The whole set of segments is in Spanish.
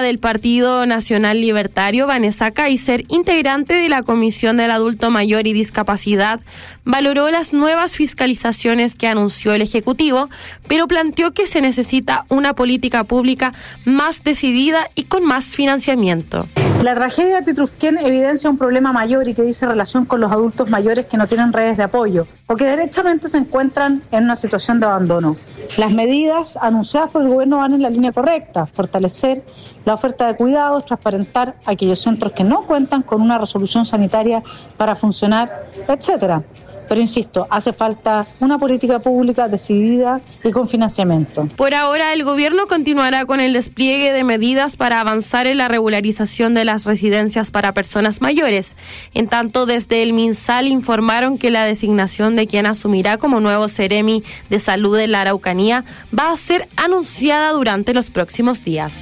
diputada del Partido Nacional Libertario, Vanessa Kaiser, integrante de la Comisión del Adulto Mayor y Discapacidad, valoró las nuevas fiscalizaciones que anunció el Ejecutivo, pero planteó que se necesita una política pública más decidida y con más financiamiento. La tragedia de Pitrufquén evidencia un problema mayor y que dice relación con los adultos mayores que no tienen redes de apoyo o que derechamente se encuentran en una situación de abandono. Las medidas anunciadas por el gobierno van en la línea correcta: fortalecer la oferta de cuidados, transparentar aquellos centros que no cuentan con una resolución sanitaria para funcionar, etcétera. Pero insisto, hace falta una política pública decidida y con financiamiento. Por ahora, el gobierno continuará con el despliegue de medidas para avanzar en la regularización de las residencias para personas mayores. En tanto, desde el MinSal informaron que la designación de quien asumirá como nuevo Seremi de Salud en la Araucanía va a ser anunciada durante los próximos días.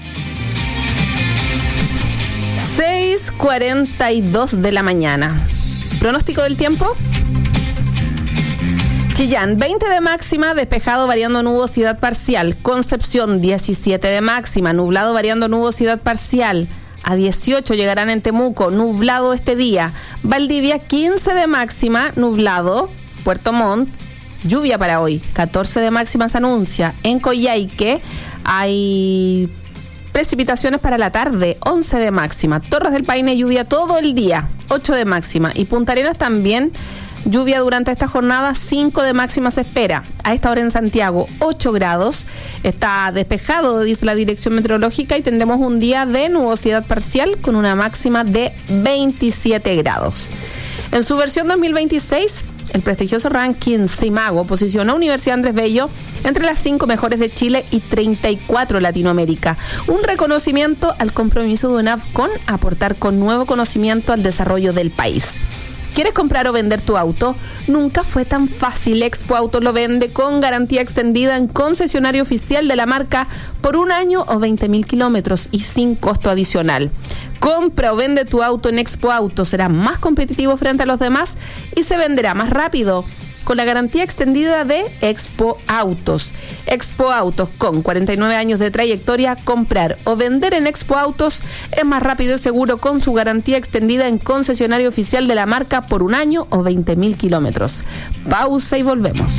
6:42 de la mañana. ¿Pronóstico del tiempo? Chillán, 20 de máxima, despejado variando nubosidad parcial. Concepción, 17 de máxima, nublado variando nubosidad parcial. A 18 llegarán en Temuco, nublado este día. Valdivia, 15 de máxima, nublado. Puerto Montt, lluvia para hoy. 14 de máxima se anuncia. En Coyhaique hay precipitaciones para la tarde, 11 de máxima. Torres del Paine, lluvia todo el día, 8 de máxima. Y Punta Arenas también, lluvia durante esta jornada, 5 de máxima se espera. A esta hora en Santiago, 8 grados. Está despejado, dice la Dirección Meteorológica, y tendremos un día de nubosidad parcial con una máxima de 27 grados. En su versión 2026, el prestigioso ranking Simago posicionó a Universidad Andrés Bello entre las 5 mejores de Chile y 34 Latinoamérica. Un reconocimiento al compromiso de UNAV con aportar con nuevo conocimiento al desarrollo del país. ¿Quieres comprar o vender tu auto? Nunca fue tan fácil. Expo Autos lo vende con garantía extendida en concesionario oficial de la marca por 1 año o 20.000 kilómetros y sin costo adicional. Compra o vende tu auto en Expo Autos. Será más competitivo frente a los demás y se venderá más rápido con la garantía extendida de Expo Autos. Expo Autos, con 49 años de trayectoria, comprar o vender en Expo Autos es más rápido y seguro con su garantía extendida en concesionario oficial de la marca por 1 año o 20.000 kilómetros. Pausa y volvemos.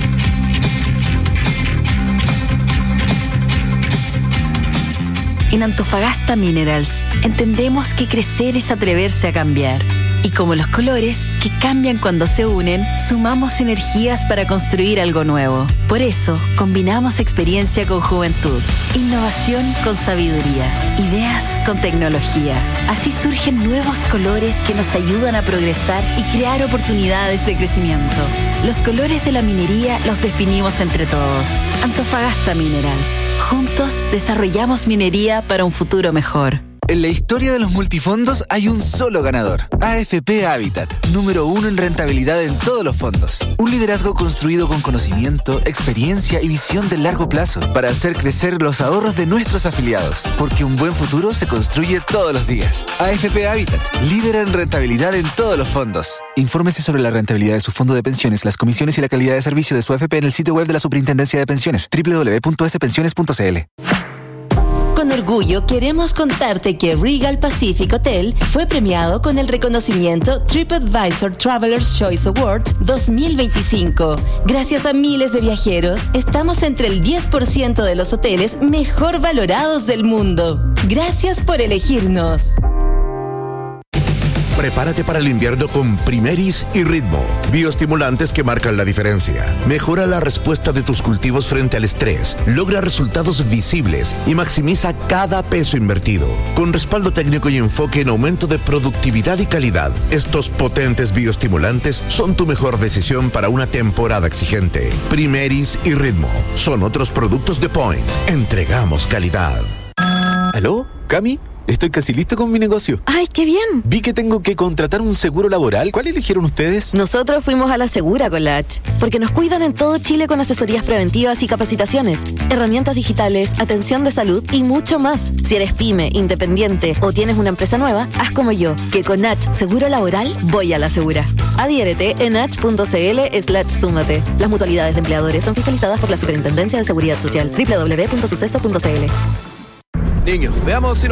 En Antofagasta Minerals entendemos que crecer es atreverse a cambiar. Y como los colores, que cambian cuando se unen, sumamos energías para construir algo nuevo. Por eso, combinamos experiencia con juventud, innovación con sabiduría, ideas con tecnología. Así surgen nuevos colores que nos ayudan a progresar y crear oportunidades de crecimiento. Los colores de la minería los definimos entre todos. Antofagasta Minerals. Juntos desarrollamos minería para un futuro mejor. En la historia de los multifondos hay un solo ganador. AFP Habitat, número 1 en rentabilidad en todos los fondos. Un liderazgo construido con conocimiento, experiencia y visión de largo plazo para hacer crecer los ahorros de nuestros afiliados. Porque un buen futuro se construye todos los días. AFP Habitat, líder en rentabilidad en todos los fondos. Infórmese sobre la rentabilidad de su fondo de pensiones, las comisiones y la calidad de servicio de su AFP en el sitio web de la Superintendencia de Pensiones, www.spensiones.cl. Con orgullo queremos contarte que Regal Pacific Hotel fue premiado con el reconocimiento TripAdvisor Traveler's Choice Awards 2025. Gracias a miles de viajeros, estamos entre el 10% de los hoteles mejor valorados del mundo. Gracias por elegirnos. Prepárate para el invierno con Primeris y Ritmo, bioestimulantes que marcan la diferencia. Mejora la respuesta de tus cultivos frente al estrés, logra resultados visibles y maximiza cada peso invertido. Con respaldo técnico y enfoque en aumento de productividad y calidad, estos potentes bioestimulantes son tu mejor decisión para una temporada exigente. Primeris y Ritmo son otros productos de Point. Entregamos calidad. ¿Aló? ¿Cami? Estoy casi listo con mi negocio. ¡Ay, qué bien! Vi que tengo que contratar un seguro laboral. ¿Cuál eligieron ustedes? Nosotros fuimos a la Segura con la H, porque nos cuidan en todo Chile con asesorías preventivas y capacitaciones, herramientas digitales, atención de salud y mucho más. Si eres pyme, independiente o tienes una empresa nueva, haz como yo, que con H Seguro Laboral voy a la Segura. Adhiérete en h.cl/súmate. Las mutualidades de empleadores son fiscalizadas por la Superintendencia de Seguridad Social. www.suceso.cl. Niños, veamos si